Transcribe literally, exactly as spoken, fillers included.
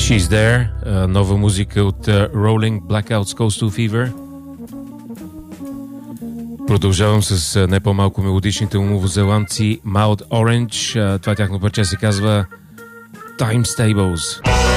She's There, нова музика от Rolling Blackouts Coastal Fever. Продължавам с не по-малко мелодичните новозеландци Mild Orange. Това тяхно парче се казва Times Tables.